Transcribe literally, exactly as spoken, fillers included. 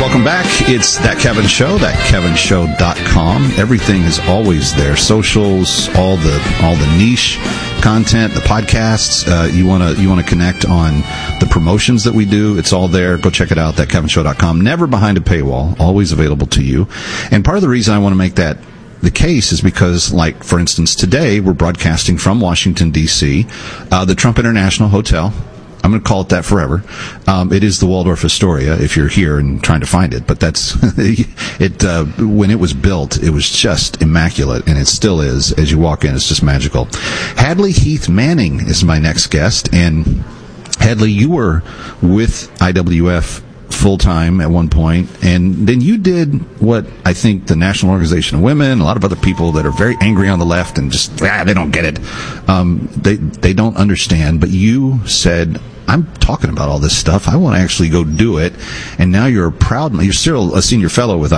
Welcome back. It's That Kevin Show, that kevin show dot com. Everything is always there. Socials, all the all the niche content, the podcasts. Uh, you want to you want to connect on the promotions that we do. It's all there. Go check it out, that kevin show dot com. Never behind a paywall. Always available to you. And part of the reason I want to make that the case is because, like, for instance, today we're broadcasting from Washington, D C, uh, the Trump International Hotel. I'm going to call it that forever. Um, it is the Waldorf Astoria if you're here and trying to find it. But that's it. Uh, when it was built, it was just immaculate, and it still is. As you walk in, it's just magical. Hadley Heath Manning is my next guest, and Hadley, you were with I W F full time at one point, and then you did what I think the National Organization of Women, a lot of other people that are very angry on the left and just ah, they don't get it. Um, they they don't understand. But you said, I'm talking about all this stuff. I want to actually go do it. And now you're a proud, you're still a senior fellow with